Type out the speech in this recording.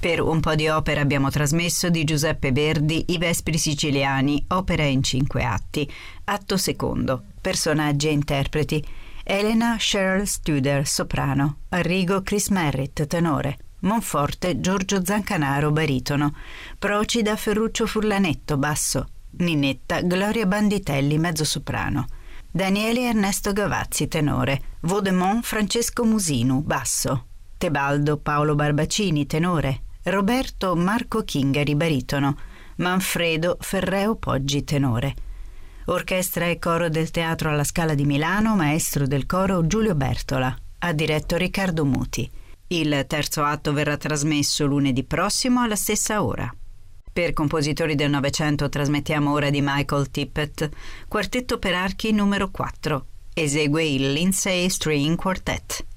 Per un po' di opera abbiamo trasmesso di Giuseppe Verdi I Vespri Siciliani, opera in 5 atti. Atto secondo. Personaggi e interpreti: Elena Cheryl Studer, soprano; Arrigo Chris Merritt, tenore; Monforte Giorgio Zancanaro, baritono; Procida Ferruccio Furlanetto, basso; Ninetta Gloria Banditelli, mezzosoprano; Daniele Ernesto Gavazzi, tenore; Vaudemont Francesco Musinu, basso; Tebaldo Paolo Barbacini, tenore; Roberto Marco Chingari, baritono; Manfredo Ferreo Poggi, tenore. Orchestra e coro del Teatro alla Scala di Milano, maestro del coro Giulio Bertola. Ha diretto Riccardo Muti. Il terzo atto verrà trasmesso lunedì prossimo alla stessa ora. Per compositori del Novecento trasmettiamo ora di Michael Tippett, Quartetto per archi numero 4. Esegue il Lindsay String Quartet.